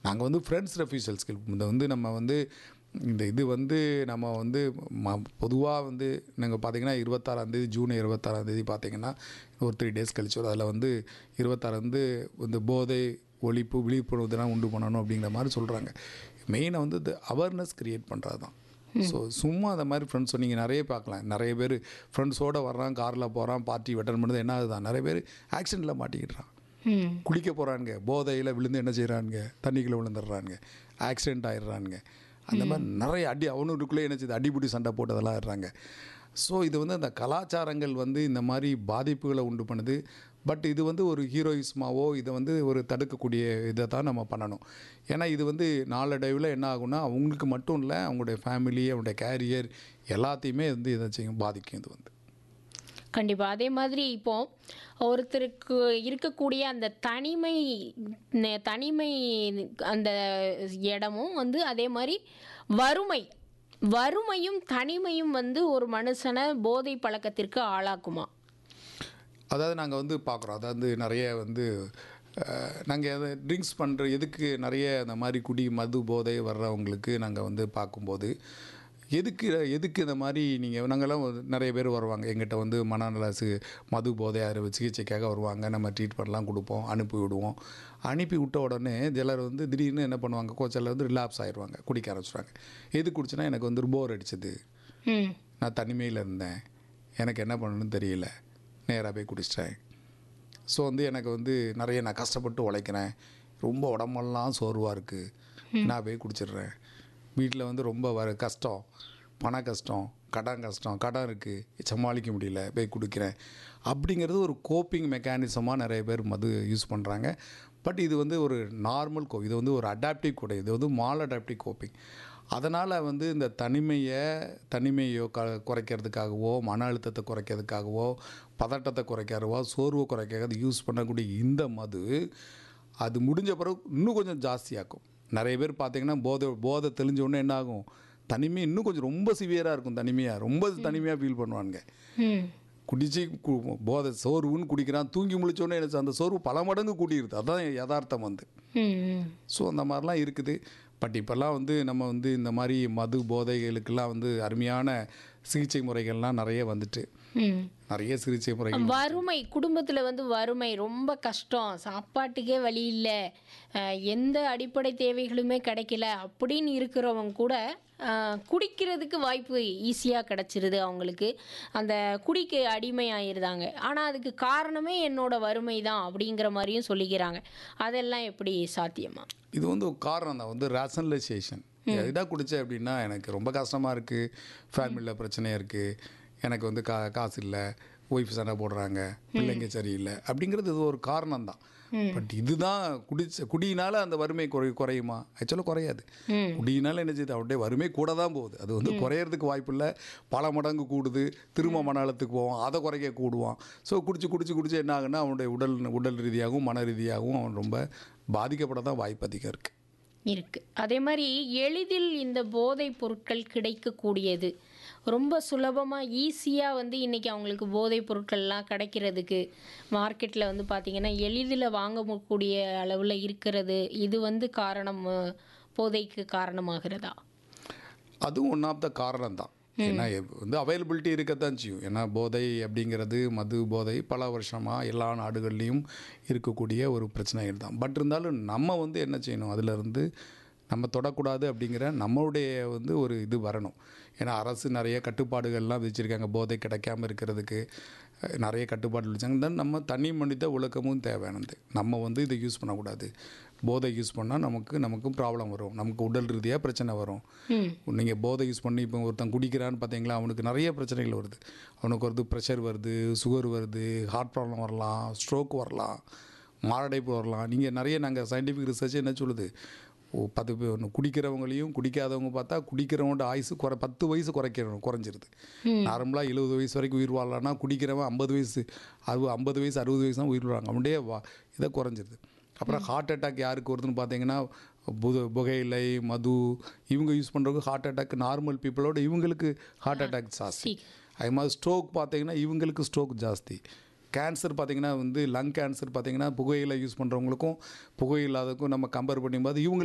நாங்கள் வந்து friends refusal skill இந்த வந்து நம்ம வந்து இது வந்து நம்ம வந்து பொதுவாக வந்து நாங்கள் பார்த்தீங்கன்னா 26 ஜூன் 26 பார்த்தீங்கன்னா ஒரு 3 டேஸ் கழிச்சு வரும். அதில் வந்து 26 வந்து இந்த போதை ஒழிப்பு விழிப்புணர்வு தினம் உண்டு பண்ணணும் அப்படிங்கிற மாதிரி சொல்கிறாங்க. மெயினாக வந்து இந்த அவேர்னஸ் க்ரியேட் பண்ணுறது தான். ஸோ சும்மா அந்த மாதிரி ஃப்ரெண்ட்ஸ் நீங்கள் நிறைய பார்க்கலாம். நிறைய பேர் ஃப்ரெண்ட்ஸோடு வர்றான், காரில் போகிறான், பார்ட்டி வெட்டன் பண்ணுறது என்ன ஆகுதான், நிறைய பேர் ஆக்சிடெண்ட்டில் மாட்டிக்கிட்டுறான். குளிக்க போகிறானுங்க, போதையில் விழுந்து என்ன செய்கிறானுங்க, தண்ணிக்குள்ளே விழுந்துடுறானுங்க, ஆக்சிடெண்ட் ஆகிடுறானுங்க. அந்த மாதிரி நிறைய அவனுக்குள்ளே என்ன செய்யுது, அடிபிடி சண்டை போட்டதெல்லாம் ஆடுறாங்க. ஸோ இது வந்து அந்த கலாச்சாரங்கள் வந்து இந்த மாதிரி பாதிப்புகளை உண்டு பண்ணுது. பட் இது வந்து ஒரு ஹீரோயிஸ்மாவோ இதை வந்து ஒரு தடுக்கக்கூடிய இதை தான் நம்ம பண்ணணும். ஏன்னா இது வந்து நாளடைவில் என்ன ஆகும்னா அவங்களுக்கு மட்டும் இல்லை, அவங்களுடைய ஃபேமிலி, அவங்களுடைய கேரியர் எல்லாத்தையுமே வந்து இதை செய்யும், பாதிக்கும் இது வந்து. கண்டிப்பாக. அதே மாதிரி இப்போது ஒருத்தருக்கு இருக்கக்கூடிய அந்த தனிமை அந்த இடமும் வந்து அதே மாதிரி வறுமையும் தனிமையும் வந்து ஒரு மனுஷனை போதை பழக்கத்திற்கு ஆளாக்குமா? அதாவது நாங்கள் வந்து பார்க்குறோம், அதாவது நிறைய வந்து நாங்கள் அதை ட்ரிங்க்ஸ் பண்ணுற எதுக்கு நிறைய அந்த மாதிரி குடி மது போதை வர்றவங்களுக்கு நாங்கள் வந்து பார்க்கும்போது எதுக்கு இந்த மாதிரி நாங்கள்லாம் நிறைய பேர் வருவாங்க எங்கிட்ட வந்து மனநல மது போதை அறுவை சிகிச்சைக்காக வருவாங்க. நம்ம ட்ரீட்மெண்ட்லாம் கொடுப்போம், அனுப்பி விடுவோம். அனுப்பி விட்ட உடனே சிலர் வந்து திடீர்னு என்ன பண்ணுவாங்க, சிலர் வந்து ரிலாப்ஸ் ஆயிடுவாங்க, குடிக்க ஆரம்பிச்சுடுவாங்க. எது குடிச்சுன்னா எனக்கு வந்து போர் அடிச்சது, நான் தனிமையில் இருந்தேன், எனக்கு என்ன பண்ணணும்னு தெரியல, நேராக போய் குடிச்சிட்டேன். ஸோ வந்து எனக்கு வந்து நிறைய நான் கஷ்டப்பட்டு உழைக்கிறேன், ரொம்ப உடம்பெல்லாம் சோர்வாக இருக்குது, நான் போய் குடிச்சிடுறேன். வீட்டில் வந்து ரொம்ப கஷ்டம், பண கஷ்டம், கடன் இருக்குது, சமாளிக்க முடியல, போய் குடிக்கிறேன் அப்படிங்கிறது ஒரு கோப்பிங் மெக்கானிசமாக நிறைய பேர் மது யூஸ் பண்ணுறாங்க. பட் இது வந்து ஒரு நார்மல் இது வந்து ஒரு அடாப்டிவ் கூட, இது வந்து மால் அடாப்டிவ் கோப்பிங். அதனால் வந்து இந்த தனிமையோ குறைக்கிறதுக்காகவோ, மன அழுத்தத்தை குறைக்கிறதுக்காகவோ, பதட்டத்தை குறைக்கிறவோ, சோர்வை குறைக்கிறது யூஸ் பண்ணக்கூடிய இந்த மது அது முடிஞ்ச பிறகு இன்னும் கொஞ்சம் ஜாஸ்தியாக்கும். நிறைய பேர் பார்த்திங்கன்னா போதை தெளிஞ்ச உடனே என்ன ஆகும், தனிமை இன்னும் கொஞ்சம் ரொம்ப சிவியராக இருக்கும், ரொம்ப தனிமையாக ஃபீல் பண்ணுவாங்க. குடிச்சு போதை சோர்வுன்னு குடிக்கிறான், தூங்கி முழிச்சோடனே எனக்கு அந்த சோர்வு பல மடங்கு கூட்டிடுது. அதுதான் யதார்த்தம் வந்து. ஸோ அந்த மாதிரிலாம் இருக்குது. பட் இப்போல்லாம் வந்து நம்ம வந்து இந்த மாதிரி மது போதைகளுக்கெல்லாம் வந்து அருமையான சிகிச்சை முறைகள்லாம் நிறைய வந்துட்டு, நிறைய சிகிச்சை முறைகள். வறுமை குடும்பத்தில் வந்து வறுமை ரொம்ப கஷ்டம், சாப்பாட்டுக்கே வழி இல்லை, எந்த அடிப்படை தேவைகளுமே கிடைக்கல அப்படின்னு இருக்கிறவங்க கூட குடிக்கிறதுக்கு வாய்ப்பு ஈஸியாக கிடச்சிருது. அவங்களுக்கு அந்த குடிக்கு அடிமையாயிருந்தாங்க. ஆனால் அதுக்கு காரணமே என்னோட வறுமை தான் அப்படிங்கிற மாதிரியும் சொல்லிக்கிறாங்க. அதெல்லாம் எப்படி சாத்தியமா? இது வந்து ஒரு காரணம் தான், வந்து ரேஷனலைசேஷன். இதாக குடித்தேன் அப்படின்னா எனக்கு ரொம்ப கஷ்டமாக இருக்குது, ஃபேமிலியில் பிரச்சனையாக இருக்குது, எனக்கு வந்து காசு இல்லை, ஒய்ஃப் சண்டை போடுறாங்க, பிள்ளைங்க சரியில்லை அப்படிங்கிறது இது ஒரு காரணம் தான். பட் இதுதான் குடியினால் அந்த வறுமை குறையுமா? ஆக்சுவலாக குறையாது. குடியினால் என்ன செய்யுது, அவருடைய வறுமை கூட தான் போகுது. அது வந்து குறையிறதுக்கு வாய்ப்பு இல்லை, பல மடங்கு கூடுது. திரும்ப மன அழுத்தத்துக்கு போவான், அதை குறைக்க கூடுவான். ஸோ குடிச்சு என்ன ஆகுன்னா அவனுடைய உடல் ரீதியாகவும் மன ரீதியாகவும் அவன் ரொம்ப பாதிக்கப்பட தான் வாய்ப்பு அதிகம் இருக்குது. அதே மாதிரி எளிதில் இந்த போதைப் பொருட்கள் கிடைக்கக்கூடியது, ரொம்ப சுலபமாக ஈஸியாக வந்து இன்றைக்கி அவங்களுக்கு போதைப் பொருட்கள்லாம் கிடைக்கிறதுக்கு மார்க்கெட்டில் வந்து பார்த்திங்கன்னா எளிதில் வாங்கக்கூடிய அளவில் இருக்கிறது, இது வந்து போதைக்கு காரணமாகிறதா? அதுவும் ஒன் ஆஃப் த காரணம் தான். ஏன்னா வந்து அவைலபிலிட்டி இருக்கத்தான் செய்யும். ஏன்னா போதை அப்படிங்கிறது, மது போதை பல வருஷமாக எல்லா நாடுகள்லேயும் இருக்கக்கூடிய ஒரு பிரச்சனைகள் தான். பட் இருந்தாலும் நம்ம வந்து என்ன செய்யணும், அதிலிருந்து நம்ம தொடக்கூடாது அப்படிங்கிற நம்மளுடைய வந்து ஒரு இது வரணும். ஏன்னா அரசு நிறைய கட்டுப்பாடுகள்லாம் விதிச்சிருக்காங்க, போதை கிடைக்காமல் இருக்கிறதுக்கு நிறைய கட்டுப்பாடு விதிச்சாங்க. தென் நம்ம தனி மனித ஒழுக்கமும் தேவையானது. நம்ம வந்து இதை யூஸ் பண்ணக்கூடாது. போதை யூஸ் பண்ணால் நமக்கும் ப்ராப்ளம் வரும், நமக்கு உடல் ரீதியாக பிரச்சனை வரும். நீங்கள் போதை யூஸ் பண்ணி இப்போ ஒருத்தன் குடிக்கிறான்னு பார்த்தீங்களா, அவனுக்கு நிறைய பிரச்சனைகள் வருது. அவனுக்கு வருது, ப்ரெஷர் வருது, சுகர் வருது, ஹார்ட் ப்ராப்ளம் வரலாம், ஸ்ட்ரோக் வரலாம், மாரடைப்பு வரலாம். நாங்கள் சயின்டிஃபிக் ரிசர்ச் என்ன சொல்லுது, 10 குடிக்கிறவங்களையும் குடிக்காதவங்க பார்த்தா குடிக்கிறவங்களோட ஆயுசு 10 வயசு குறைஞ்சிருது. நார்மலாக 70 வயசு வரைக்கும் உயிர் வாழலாம்னா குடிக்கிறவன் 50 வயசு 60 வயசு தான் உயிர் வாழ்றாங்க. அவனுடைய இதை குறைஞ்சிருது. அப்புறம் ஹார்ட் அட்டாக் யாருக்கு வருதுன்னு பார்த்தீங்கன்னா, புகையிலை மது இவங்க யூஸ் பண்ணுறவங்க ஹார்ட் அட்டாக் நார்மல் பீப்புளோட இவங்களுக்கு ஹார்ட் அட்டாக் ஜாஸ்தி. அது மாதிரி ஸ்ட்ரோக் பார்த்தீங்கன்னா இவங்களுக்கு ஸ்ட்ரோக் ஜாஸ்தி. கேன்சர் பார்த்திங்கன்னா வந்து லங் கேன்சர் பார்த்திங்கன்னா புகையிலை யூஸ் பண்ணுறவங்களுக்கும் புகையில்லாததுக்கும் நம்ம கம்பேர் பண்ணும்போது இவங்களுக்கு